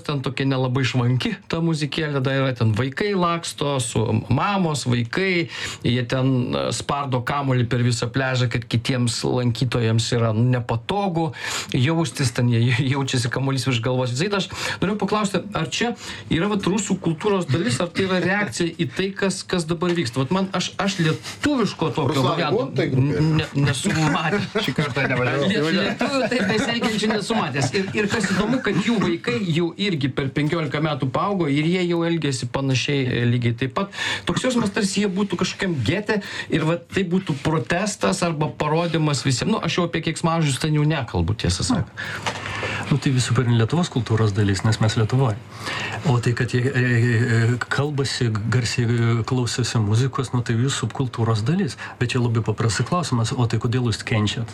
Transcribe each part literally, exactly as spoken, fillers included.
ten tokia nelabai švanki ta muzikėlė, dar yra ten vaikai laksto, su mamos, vaikai, jie ten spardo kamuolį per visą pliažą, kad kitiems lankytojams yra nepatogu jaustis, ten jie jaučiasi kamuolys virš galvos. Visai aš noriu paklausti, ar čia yra vat rusų kultūros dalis, ar tai yra reakcija į tai, kas, kas dabar vyksta? Vat man, aš, aš lietuviško tokio varianto ne, nesu matęs. Šį kartą nevažiavau. Lietuvių taip besielgiančių nesu matęs. Ir, ir kas įdomu, kad jų vaikai jau irgi per penkiolika metų paaugo ir jie jau elgėsi panašiai lygiai taip pat. Toks jausmas, tarsi jie būtų kažkokiam gete ir va, tai būtų protestas arba parodymas visiems. Nu, aš jau apie keiksmažodžius ten jau nekalbu, tiesą sakant. Nu, tai visų pirma Lietuvos kultūros dalis, nes mes Lietuvoje. O tai, kad jie e, kalbasi, garsiai klausosi muzikos, nu, tai visų kultūros dalis. Bet čia labai paprastas klausimas, o tai kodėl jūs kenčiat?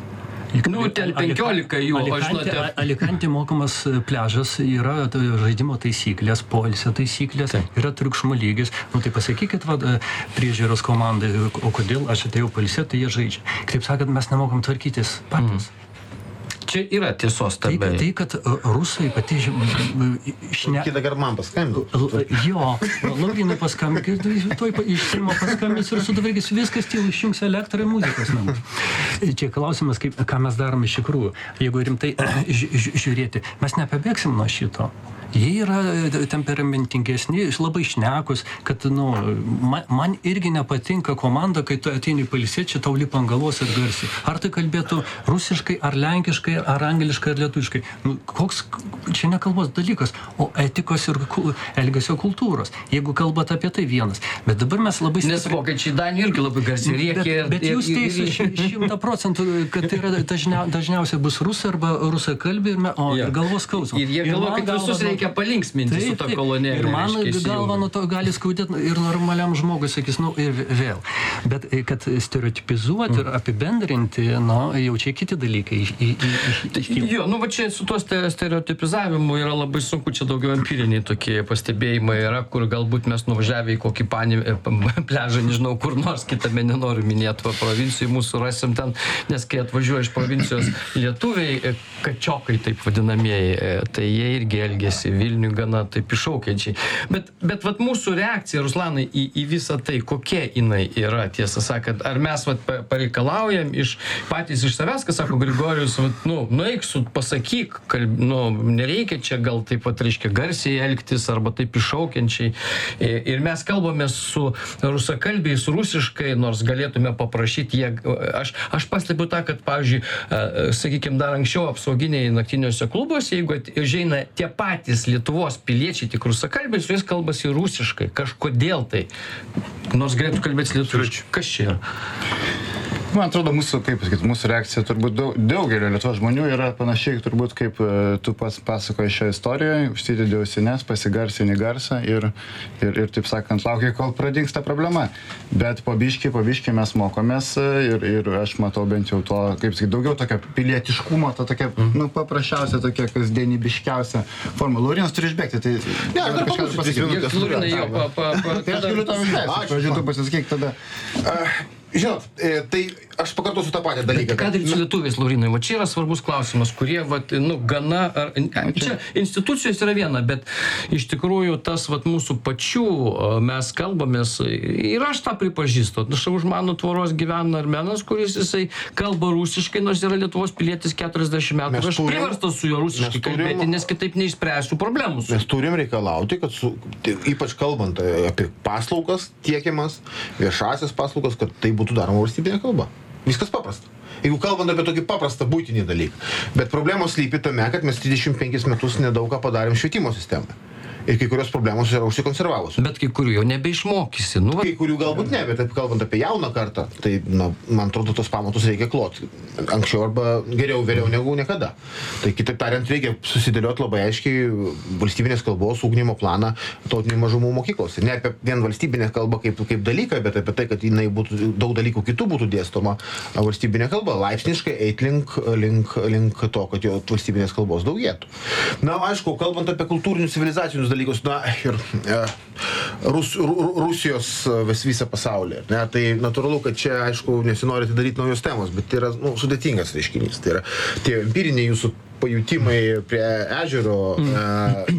Nu, ten penkiolika jų, o žinote... Alikantė mokamas pliažas, yra žaidimo taisyklės, poilsio taisyklės, yra triukšmo lygis. Nu, tai pasakykit, va, priežiūros komandai, o kodėl aš atėjau pailsėti, tai jie žaidžia. Kaip sakant, mes nemokam tvarkytis patys. Mm. Čia yra tiesos tai, tame. Tai, kad rusai pati šne... Kitą kartą man paskambino. Jo, Laurynai paskambino, tuoj iš Seimo paskambins ir sudavargis viskas, tylu išjungs elektrą ir muzikos namus. Čia klausimas, kaip, ką mes darom iš tikrųjų. Jeigu rimtai žiūrėti, mes nepabėgsim nuo šito. Jie yra temperamentingesni, labai šnekus, kad, nu, man, man irgi nepatinka komanda, kai tu ateini pailsėti, čia tau lipa ant galvos ir garsiai. Ar tai kalbėtų rusiškai, ar lenkiškai, ar angliškai, ar lietuviškai. Nu, koks, čia ne kalbos dalykas, o etikos ir elgesio kultūros. Jeigu kalbat apie tai vienas. Bet dabar mes labai... Nes vokiečiai Danijai irgi labai garsiai rėkia. Bet, bet jūs teisūs šimtą procentų, kad tai yra dažnia, dažniausiai bus rusai arba rusakalbiai, ir, o, ja. ir galvos skausmo. Ir jie galvo, kad visus reikia palinksminti su ta kolonėlė. Ir man galva nuo to gali skaudėti ir normaliam žmogui sakys, nu ir vėl. Bet kad stereotipizuoti ir apibendrinti, nu, jau čia kiti dalykai. Į, į, į, jo, nu va čia su tuo stereotipizavimu yra labai sunku, čia daugiau empiriniai tokie pastebėjimai yra, kur galbūt mes nuvažiavę į kokį panį pliažą, nežinau, kur nors kitame nenoriu minėti, va provincijai mūsų rasim ten, nes kai atvažiuoja iš provincijos lietuviai, kačiokai taip vadinamieji, tai jie irgi elgėsi Vilniui gana taip iššaukiančiai. Bet, bet vat mūsų reakcija, Ruslanai, į, į visą tai, kokia jinai yra, tiesą sakant, ar mes vat pareikalaujam iš patys iš savęs, kas sako Grigorijus, vat, nu, nueik su, pasakyk, kalb, nu, nereikia čia gal taip pat, reiškia, garsiai elgtis arba taip iššaukiančiai. Ir mes kalbame su rusakalbiais, rusiškai, nors galėtume paprašyti, jie, aš, aš pastebiu tą, kad, pavyzdžiui, sakykime, dar anksčiau apsauginiai naktiniuose klubuose, jeigu užeina tie patys Lietuvos piliečiai tik rusakalbiai, su jais kalbasi rusiškai. Kažkodėl tai. Nors galėtų kalbėti lietuviškai. Kas čia yra? Man atrodo, mūsų, kaip pasakyti, mūsų reakcija turbūt daug, daugelio Lietuvos žmonių yra panašiai, turbūt kaip tu pats pasakoji šią istoriją, užsidedi ausines, pasigarsini garsą ir, ir, ir taip sakant, laukia, kol pradingsta problema. Bet po biškį, po biškį mes mokomės ir, ir aš matau bent jau to, kaip sakyti, daugiau tokio pilietiškumo, to tokia, nu, paprasčiausia, tokia kasdienibiškiausia forma. Laurinas turi išbėgti, tai... Ne, aš kažkas pasakyti. Laurinai jau, pa, pa, pa... Tai aš galiu tau išbėgti, pradžiu tu pasisakyk tada. Žinot, tai aš pakartosiu tą patį dalyką. Ką daryti su lietuviais, Laurinai? Va čia yra svarbus klausimas, kurie, va, nu, gana... Ar, čia institucijos yra viena, bet iš tikrųjų tas, va, mūsų pačių mes kalbamės ir aš tą pripažįstu. Už mano tvoros gyvena armenas, kuris jisai kalba rusiškai, nors yra Lietuvos pilietis keturiasdešimt metų. Aš priverstas su juo rusiškai kalbėti, nes kitaip neišspręsiu problemų. Mes turim reikalauti, kad su, ypač kalbant apie paslaugas tiekiamas, viešasias paslaugas, kad tai būtų daroma valstybinė kalba. Viskas paprasta. Jeigu kalbant apie tokį paprastą buitinį dalyką. Bet problemos slypi tame, kad mes trisdešimt penkis metus nedaug ką padarėm švietimo sistemai. Ir kai kurios problemos yra užsikonservavusios. Bet kai kurių jau nebeišmokysi. Nu, va... Kai kurių galbūt ne, bet taip kalbant apie jauną kartą, tai, na, man atrodo, tos pamatus reikia kloti. Anksčiau arba geriau, vėliau negu niekada. Tai kitaip tariant, reikia susidėlioti labai aiškiai valstybinės kalbos ugdymo planą tautinių mažumų mokyklose. Ne apie vien valstybinę kalbą kaip, kaip dalyką, bet apie tai, kad jinai būtų, daug dalykų kitų būtų dėstoma valstybinė kalba. Laipsniškai eit link, link, link to, kad jo valstybinės kalbos daugėtų. Na, aišku, kalbant apie kultūrinius civilizacinius dalykus, na, ir e, Rus, Ru, Rusijos vis visą pasaulį. Ne? Tai natūralu, kad čia, aišku, nesinori atidaryti naujos temos, bet tai yra, nu, sudėtingas reiškinys. Tai yra tie empiriniai jūsų pajutimai prie ežero,